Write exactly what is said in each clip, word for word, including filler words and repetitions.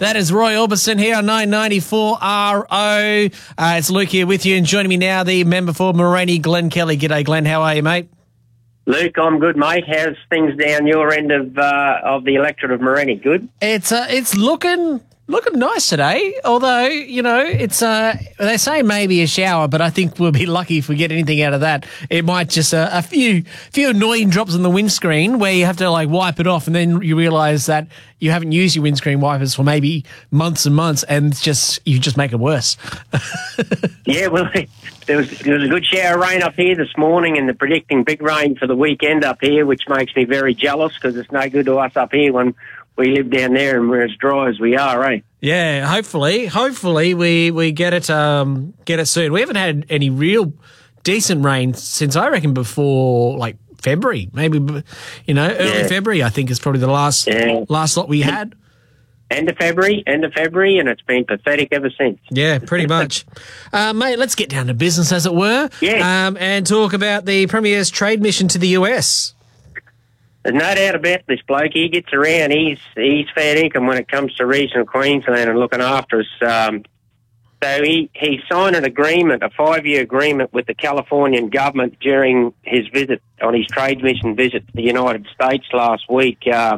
That is Roy Orbison here on nine ninety-four R O. Uh, it's Luke here with you, and joining me now, the member for Moraney, Glenn Kelly. G'day, Glenn. How are you, mate? Luke, I'm good, mate. How's things down your end of uh, of the electorate of Moraney? Good? It's uh, it's looking... Looking nice today, although, you know, it's, uh, they say maybe a shower, but I think we'll be lucky if we get anything out of that. It might just, uh, a few few annoying drops on the windscreen where you have to, like, wipe it off, and then you realise that you haven't used your windscreen wipers for maybe months and months, and it's just, you just make it worse. Yeah, well, there was, there was a good shower of rain up here this morning, and they're predicting big rain for the weekend up here, which makes me very jealous because it's no good to us up here when we live down there and we're as dry as we are, eh? Yeah, hopefully, hopefully we, we get it um, get it soon. We haven't had any real decent rain since, I reckon, before like February, maybe, you know, early yeah. February. I think is probably the last yeah. last lot we had. End of February, end of February, and it's been pathetic ever since. Yeah, pretty much, uh, mate. Let's get down to business, as it were, yeah. um, and talk about the Premier's trade mission to the U S. There's no doubt about this bloke. He gets around. He's he's fair income when it comes to regional Queensland and looking after us. Um, so he, he signed an agreement, a five-year agreement with the Californian government during his visit, on his trade mission visit to the United States last week. Uh,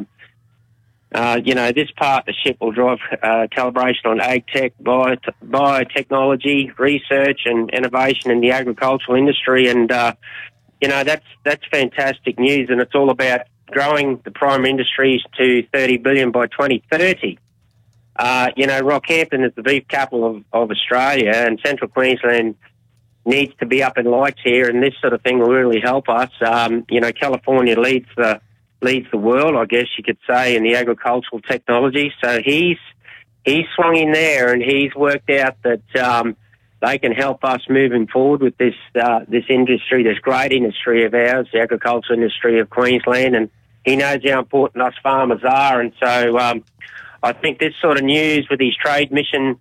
uh, you know, this partnership will drive uh, calibration on ag tech, bio, biotechnology, research and innovation in the agricultural industry. And, uh, you know, that's that's fantastic news, and it's all about growing the primary industries to thirty billion dollars by twenty thirty. Uh, you know, Rockhampton is the beef capital of, of Australia, and Central Queensland needs to be up in lights here, and this sort of thing will really help us. Um, you know, California leads the leads the world, I guess you could say, in the agricultural technology. So he's he's swung in there, and he's worked out that um, they can help us moving forward with this uh, this industry, this great industry of ours, the agricultural industry of Queensland, and he knows how important us farmers are. And so um, I think this sort of news with his trade mission,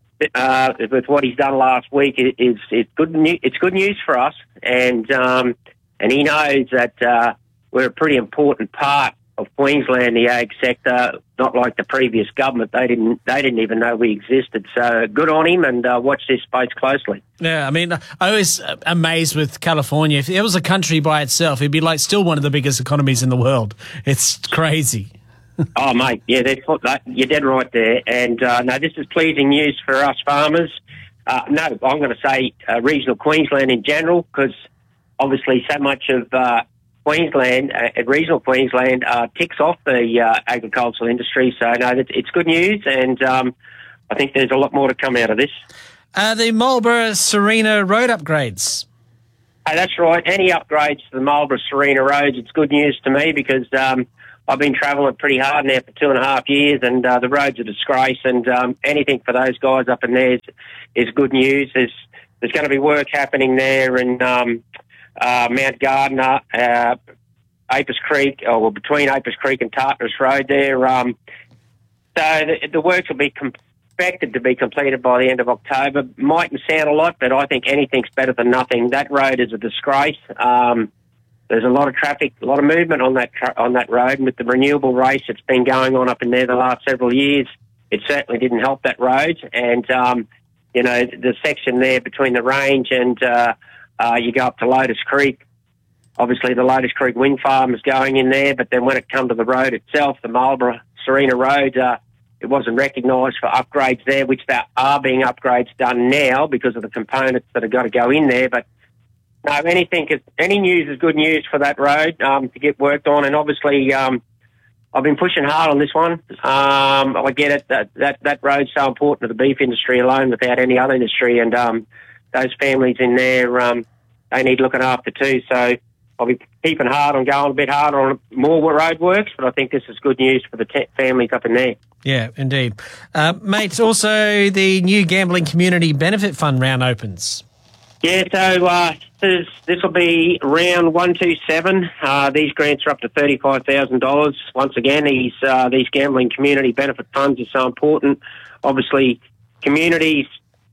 uh, with what he's done last week, is, is good. New- it's good news for us, and um, and he knows that uh, we're a pretty important part of Queensland, the ag sector. Not like the previous government; they didn't they didn't even know we existed. So good on him, and uh, watch this space closely. Yeah, I mean, I was amazed with California. If it was a country by itself, it'd be like still one of the biggest economies in the world. It's crazy. Oh, mate, yeah, that's what, that, you're dead right there. And uh, no, this is pleasing news for us farmers. Uh, no, I'm going to say uh, regional Queensland in general, because obviously so much of uh, Queensland, uh, regional Queensland, uh, ticks off the uh, agricultural industry. So, no, it's, it's good news, and um, I think there's a lot more to come out of this. Uh, the Marlborough-Sarina road upgrades. Hey, that's right. Any upgrades to the Marlborough-Sarina roads, it's good news to me, because um, I've been travelling pretty hard now for two and a half years, and uh, the roads are a disgrace, and um, anything for those guys up in there is, is good news. There's, there's going to be work happening there in um, uh, Mount Gardner, uh, Apis Creek, or well, between Apis Creek and Tartarus Road there. Um, so the, the works will be com- expected to be completed by the end of October. Mightn't sound a lot, but I think anything's better than nothing. That road is a disgrace. Um, there's a lot of traffic, a lot of movement on that tra- on that road, and with the renewable race that's been going on up in there the last several years, it certainly didn't help that road. And um, you know, the section there between the range and uh, uh, you go up to Lotus Creek. Obviously, the Lotus Creek wind farm is going in there, but then when it comes to the road itself, the Marlborough-Sarina road, uh, it wasn't recognised for upgrades there, which there are being upgrades done now because of the components that have got to go in there. But no, anything, is, any news is good news for that road um, to get worked on. And obviously, um, I've been pushing hard on this one. Um, I get it that, that that road's so important to the beef industry alone, without any other industry, and um, those families in there, um, they need looking after too. So I'll be keeping hard on going a bit harder on more road works, but I think this is good news for the te- families up in there. Yeah, indeed. Uh, mate, also the new Gambling Community Benefit Fund round opens. Yeah, so uh, this this will be round one two seven. Uh, these grants are up to thirty-five thousand dollars. Once again, these uh, these gambling community benefit funds are so important. Obviously, communities,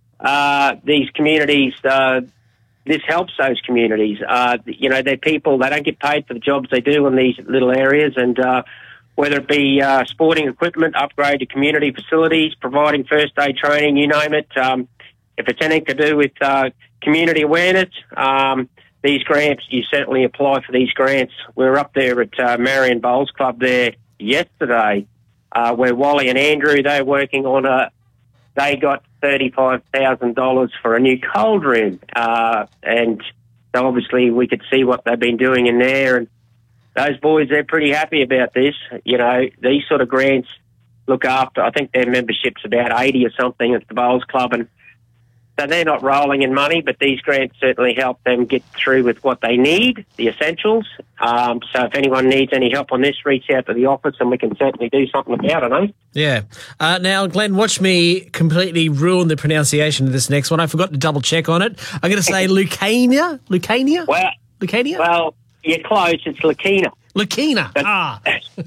uh, these communities, uh, this helps those communities. Uh, you know, they're people, they don't get paid for the jobs they do in these little areas, and uh, whether it be uh, sporting equipment, upgrade to community facilities, providing first aid training, you name it. Um, if it's anything to do with uh, community awareness, um, these grants, you certainly apply for these grants. We were up there at uh, Marion Bowls Club there yesterday, uh, where Wally and Andrew, they're working on a, they got thirty-five thousand dollars for a new cold room. Uh, and so obviously we could see what they've been doing in there. And those boys, they're pretty happy about this. You know, these sort of grants look after, I think their membership's about eighty or something at the Bowls Club. And so they're not rolling in money, but these grants certainly help them get through with what they need, the essentials. Um, so if anyone needs any help on this, reach out to the office and we can certainly do something about it, eh? Yeah. Uh, now, Glenn, watch me completely ruin the pronunciation of this next one. I forgot to double check on it. I'm going to say Lucania? Lucania? Well, Lucania? Well, you're close. It's Lakina. Lakina. Ah.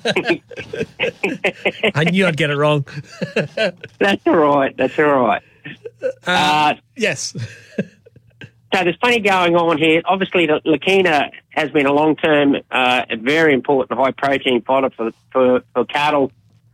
I knew I'd get it wrong. That's all right. That's all right. Uh, uh, yes. So there's plenty going on here. Obviously, the Lakina has been a long-term, uh, very important high-protein fodder for, for, for cattle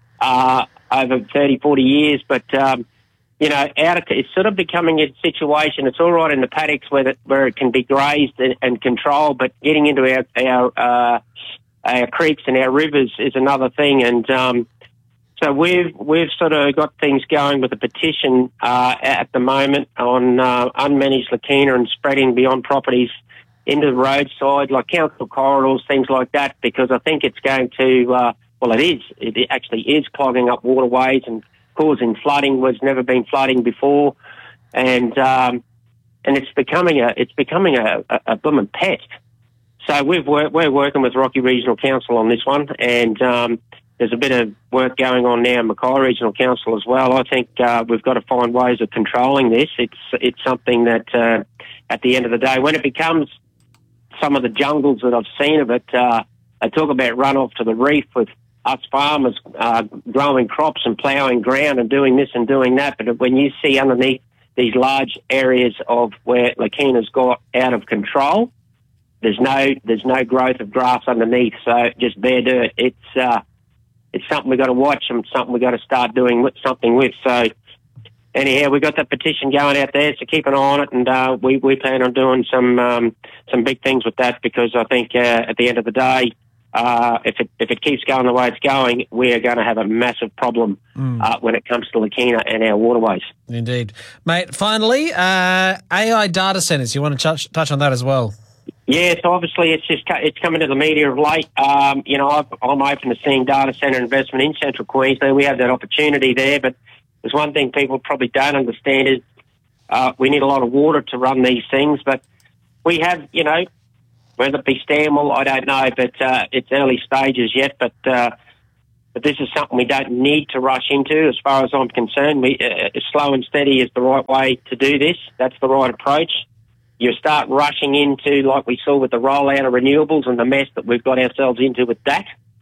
uh, over thirty, forty years. But, um, you know, out of, it's sort of becoming a situation. It's all right in the paddocks where, the, where it can be grazed and, and controlled, but getting into our, our, uh, our creeks and our rivers is another thing. And um, so we've we've sort of got things going with a petition uh, at the moment on uh, unmanaged Lakina and spreading beyond properties into the roadside, like council corridors, things like that, because I think it's going to, uh, well, it is, it actually is clogging up waterways and causing flooding. There's never been flooding before, and um, and it's becoming a it's becoming a, a, a blooming pest. So we've work, we're working with Rocky Regional Council on this one, and um, there's a bit of work going on now in Mackay Regional Council as well. I think uh, we've got to find ways of controlling this. It's it's something that uh, at the end of the day, when it becomes some of the jungles that I've seen of it, uh, they talk about runoff to the reef with us farmers uh, growing crops and ploughing ground and doing this and doing that. But when you see underneath these large areas of where Lakina's got out of control, there's no there's no growth of grass underneath, so just bare dirt. It's uh, it's something we've got to watch and something we've got to start doing with, something with. So anyhow, we've got that petition going out there, so keep an eye on it, and uh, we, we plan on doing some um, some big things with that, because I think uh, at the end of the day, uh, if it if it keeps going the way it's going, we are going to have a massive problem mm. uh, when it comes to Lakina and our waterways. Indeed. Mate, finally, uh, A I data centres, you want to touch, touch on that as well? Yeah, so obviously it's just it's coming to the media of late. Um, you know, I've, I'm open to seeing data centre investment in Central Queensland. We have that opportunity there, but there's one thing people probably don't understand is uh, we need a lot of water to run these things. But we have, you know, whether it be Stanwell, I don't know, but uh, it's early stages yet. But uh, but this is something we don't need to rush into, as far as I'm concerned. We, uh, slow and steady is the right way to do this. That's the right approach. You start rushing into, like we saw with the rollout of renewables and the mess that we've got ourselves into with that.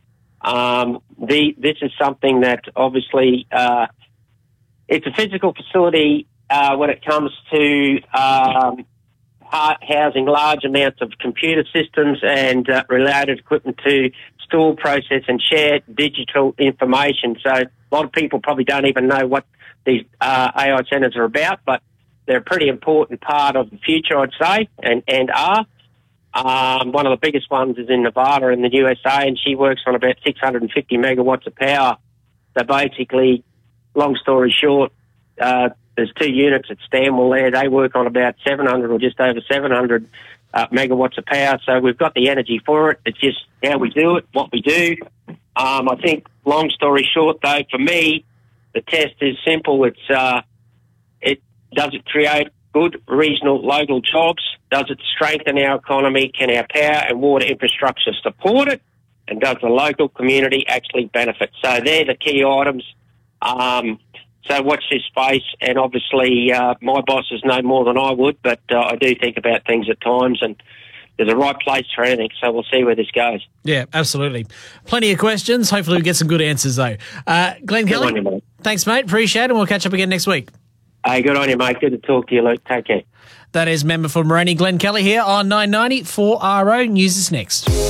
Um, the, this is something that obviously uh, it's a physical facility uh, when it comes to um, housing large amounts of computer systems and uh, related equipment to store, process and share digital information. So a lot of people probably don't even know what these uh, A I centres are about, but they're a pretty important part of the future, I'd say, and, and are. Um, one of the biggest ones is in Nevada in the U S A, and she works on about six hundred fifty megawatts of power. So basically, long story short, uh, there's two units at Stanwell there. They work on about seven hundred or just over seven hundred uh, megawatts of power. So we've got the energy for it. It's just how we do it, what we do. Um, I think, long story short, though, for me, the test is simple. It's uh, it does it create good regional, local jobs? Does it strengthen our economy? Can our power and water infrastructure support it? And does the local community actually benefit? So they're the key items. Um, so watch this space. And obviously, uh, my bosses know more than I would, but uh, I do think about things at times, and there's a right place for anything. So we'll see where this goes. Yeah, absolutely. Plenty of questions. Hopefully we get some good answers, though. Uh, Glenn Kelly, good on you, mate. Thanks, mate. Appreciate it. And we'll catch up again next week. Hey, good on you, mate. Good to talk to you, Luke. Take care. That is member for Moroney, Glenn Kelly, here on nine ninety for R O. News is next.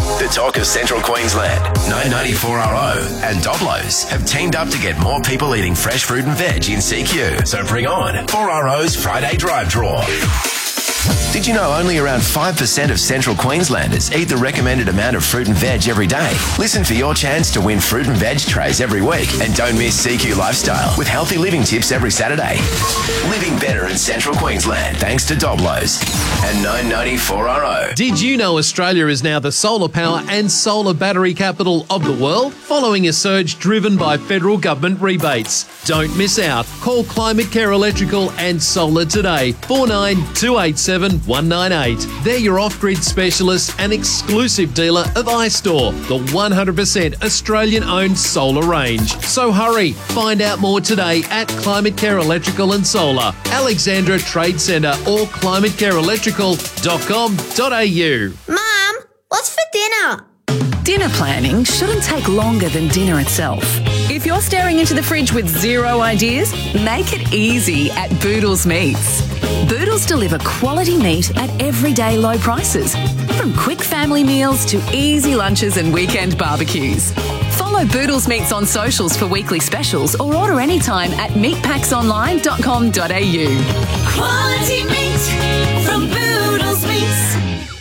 The talk of Central Queensland, nine ninety-four R O and Doblos have teamed up to get more people eating fresh fruit and veg in C Q. So bring on four R O's Friday Drive Draw. Did you know only around five percent of Central Queenslanders eat the recommended amount of fruit and veg every day? Listen for your chance to win fruit and veg trays every week. And don't miss C Q Lifestyle with healthy living tips every Saturday. Living better in Central Queensland thanks to Doblos and nine ninety-four R O. Did you know Australia is now the solar power and solar battery capital of the world, following a surge driven by federal government rebates? Don't miss out. Call Climate Care Electrical and Solar today, four nine two eight seven one nine eight. They're your off-grid specialist and exclusive dealer of iStore, the one hundred percent Australian-owned solar range. So hurry, find out more today at Climate Care Electrical and Solar, Alexandra Trade Centre or climate care electrical dot com dot a u. Mum, what's for dinner? Dinner planning shouldn't take longer than dinner itself. If you're staring into the fridge with zero ideas, make it easy at Boodles Meats. Boodles deliver quality meat at everyday low prices, from quick family meals to easy lunches and weekend barbecues. Follow Boodles Meats on socials for weekly specials or order anytime at meat packs online dot com dot a u. Quality meat from Boodles Meats.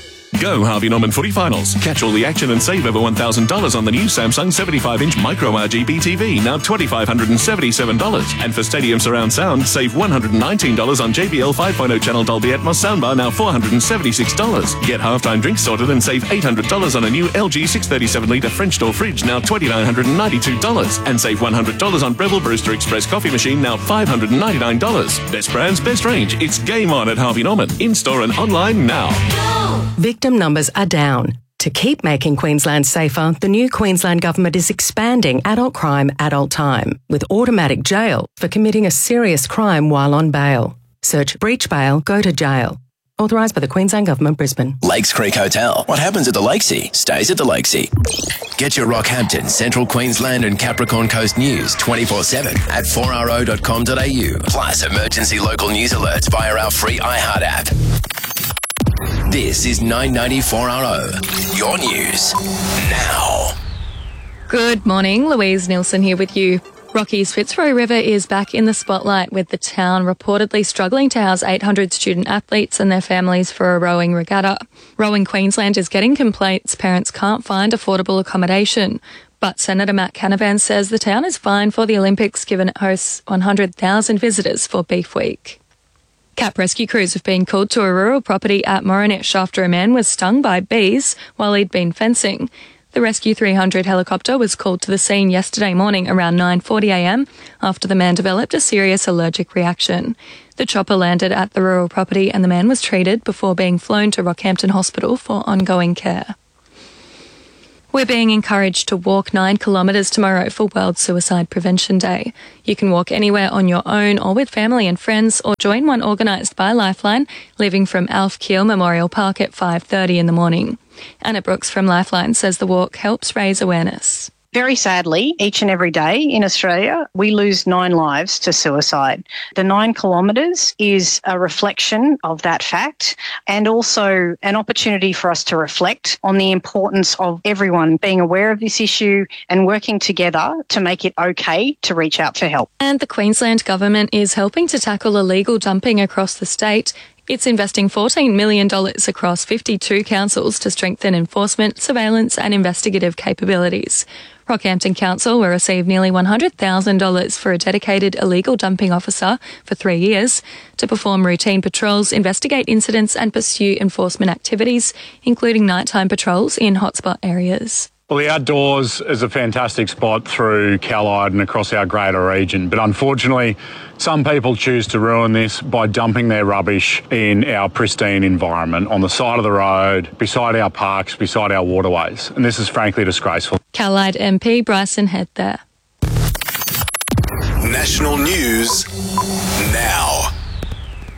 Go Harvey Norman Footy Finals. Catch all the action and save over one thousand dollars on the new Samsung seventy-five inch Micro R G B T V, now two thousand five hundred seventy-seven dollars. And for Stadium Surround Sound, save one hundred nineteen dollars on J B L five point oh channel Dolby Atmos soundbar, now four hundred seventy-six dollars. Get halftime drinks sorted and save eight hundred dollars on a new L G six thirty-seven litre French door fridge, now two thousand nine hundred ninety-two dollars. And save one hundred dollars on Breville Brewster Express coffee machine, now five hundred ninety-nine dollars. Best brands, best range. It's game on at Harvey Norman. In-store and online now. Victim numbers are down. To keep making Queensland safer, the new Queensland Government is expanding adult crime, adult time, with automatic jail for committing a serious crime while on bail. Search breach bail, go to jail. Authorised by the Queensland Government, Brisbane. Lakes Creek Hotel. What happens at the Lakesea stays at the Lakesea. Get your Rockhampton, Central Queensland and Capricorn Coast news twenty-four seven at four r o dot com dot a u. Plus emergency local news alerts via our free iHeart app. This is nine ninety-four R O, your news now. Good morning, Louise Nielsen here with you. Rocky's Fitzroy River is back in the spotlight, with the town reportedly struggling to house eight hundred student athletes and their families for a rowing regatta. Rowing Queensland is getting complaints parents can't find affordable accommodation. But Senator Matt Canavan says the town is fine for the Olympics, given it hosts one hundred thousand visitors for Beef Week. Cap rescue crews have been called to a rural property at Moronich after a man was stung by bees while he'd been fencing. The Rescue three hundred helicopter was called to the scene yesterday morning around nine forty a m after the man developed a serious allergic reaction. The chopper landed at the rural property and the man was treated before being flown to Rockhampton Hospital for ongoing care. We're being encouraged to walk nine kilometres tomorrow for World Suicide Prevention Day. You can walk anywhere on your own or with family and friends, or join one organised by Lifeline, leaving from Alf Keel Memorial Park at five thirty in the morning. Anna Brooks from Lifeline says the walk helps raise awareness. Very sadly, each and every day in Australia, we lose nine lives to suicide. The nine kilometres is a reflection of that fact, and also an opportunity for us to reflect on the importance of everyone being aware of this issue and working together to make it okay to reach out for help. And the Queensland Government is helping to tackle illegal dumping across the state. It's investing fourteen million dollars across fifty-two councils to strengthen enforcement, surveillance and investigative capabilities. Rockhampton Council will receive nearly one hundred thousand dollars for a dedicated illegal dumping officer for three years to perform routine patrols, investigate incidents and pursue enforcement activities, including nighttime patrols in hotspot areas. Well, the outdoors is a fantastic spot through Callide and across our greater region, but unfortunately some people choose to ruin this by dumping their rubbish in our pristine environment, on the side of the road, beside our parks, beside our waterways, and this is frankly disgraceful. Callide M P Bryson Head there. National news now.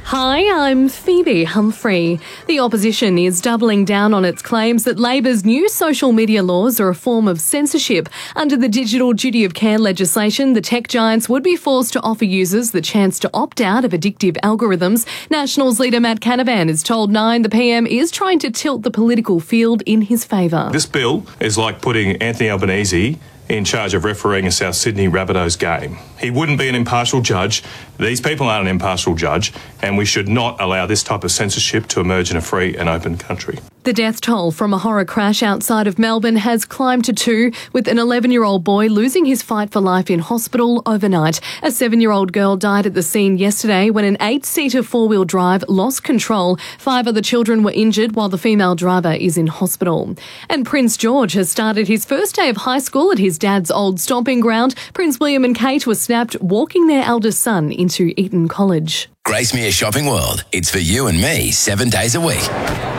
Hi, I'm Phoebe Humphrey. The opposition is doubling down on its claims that Labor's new social media laws are a form of censorship. Under the Digital Duty of Care legislation, the tech giants would be forced to offer users the chance to opt out of addictive algorithms. Nationals leader Matt Canavan has told Nine the P M is trying to tilt the political field in his favour. This bill is like putting Anthony Albanese in charge of refereeing a South Sydney Rabbitohs game. He wouldn't be an impartial judge. These people aren't an impartial judge, and we should not allow this type of censorship to emerge in a free and open country. The death toll from a horror crash outside of Melbourne has climbed to two, with an eleven-year-old boy losing his fight for life in hospital overnight. A seven-year-old girl died at the scene yesterday when an eight-seater four-wheel drive lost control. Five other children were injured while the female driver is in hospital. And Prince George has started his first day of high school at his dad's old stomping ground. Prince William and Kate were snapped walking their eldest son into Eton College. Gracemere Shopping World. It's for you and me seven days a week.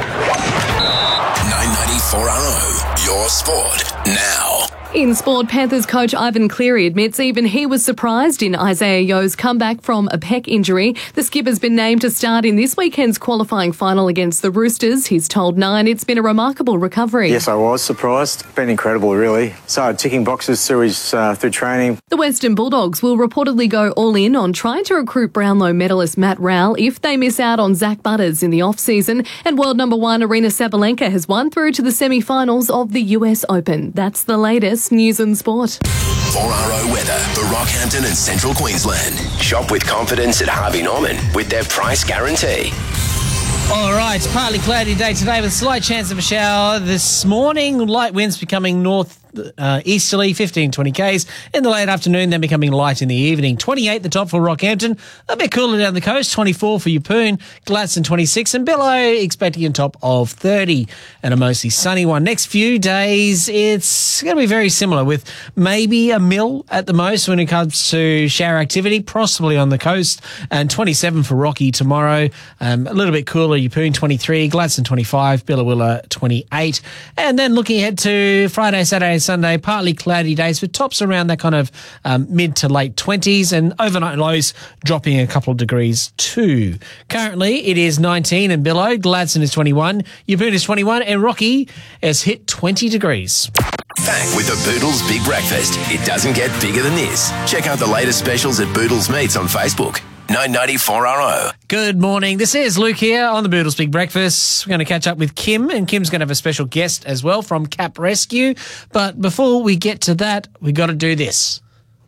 nine ninety-four R O, your sport now. In sport, Panthers coach Ivan Cleary admits even he was surprised in Isaiah Yo's comeback from a pec injury. The skipper's been named to start in this weekend's qualifying final against the Roosters. He's told Nine it's been a remarkable recovery. Yes, I was surprised. Been incredible, really. Started ticking boxes through his uh, through training. The Western Bulldogs will reportedly go all in on trying to recruit Brownlow medalist Matt Rowell if they miss out on Zach Butters in the off-season. And world number one Arina Sabalenka has won through to the semi-finals of the U S Open. That's the latest news and sport. four R O weather for Rockhampton and Central Queensland. Shop with confidence at Harvey Norman with their price guarantee. All right, partly cloudy day today with a slight chance of a shower this morning. Light winds becoming north uh, easterly, fifteen, twenty kays in the late afternoon, then becoming light in the evening. twenty-eight the top for Rockhampton, a bit cooler down the coast, twenty-four for Yeppoon, Gladstone twenty-six, and Billow expecting a top of thirty and a mostly sunny one. Next few days, it's going to be very similar with maybe a mil at the most when it comes to shower activity, possibly on the coast, and twenty-seven for Rocky tomorrow, um, a little bit cooler, Yeppoon twenty-three, Gladstone twenty-five, Billawilla twenty-eight, and then looking ahead to Friday, Saturday, Sunday, partly cloudy days with tops around that kind of um, mid to late twenties and overnight lows dropping a couple of degrees too. Currently, it is nineteen in Billow, Gladstone is twenty-one, Yeppoon is twenty-one, and Rocky has hit twenty degrees. Back with the Boodles Big Breakfast. It doesn't get bigger than this. Check out the latest specials at Boodles Meats on Facebook. nine ninety-four R O. Good morning. This is Luke here on the Boodles Big Breakfast. We're going to catch up with Kim, and Kim's going to have a special guest as well from Cap Rescue. But before we get to that, we got to do this.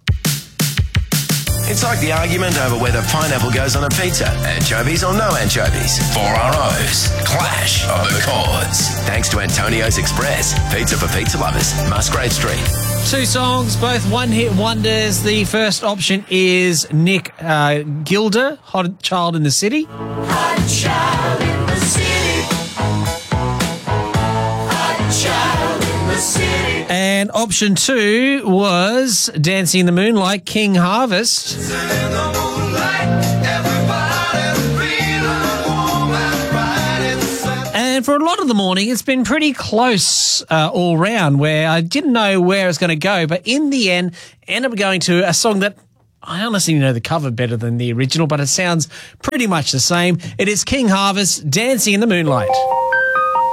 It's like the argument over whether pineapple goes on a pizza, anchovies or no anchovies. four R O's Clash of the Chords. Thanks to Antonio's Express, pizza for pizza lovers, Musgrave Street. Two songs, both one-hit wonders. The first option is Nick uh, Gilder, Hot Child in the City. Hot child in the city. Hot child in the city. And option two was Dancing in the Moonlight, King Harvest. And for a lot of the morning, it's been pretty close uh, all round, where I didn't know where it was going to go, but in the end, ended up going to a song that I honestly know the cover better than the original, but it sounds pretty much the same. It is King Harvest, Dancing in the Moonlight.